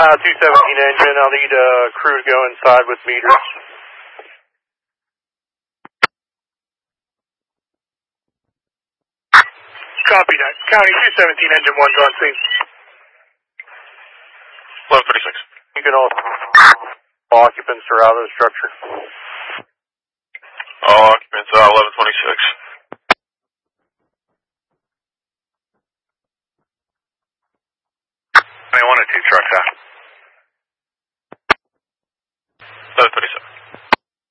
217 engine, I'll need crew to go inside with meters. Copy that. County 217 engine 1's on scene. 1136. You can also occupants are out of the structure. All occupants are 1126. One or two trucks out.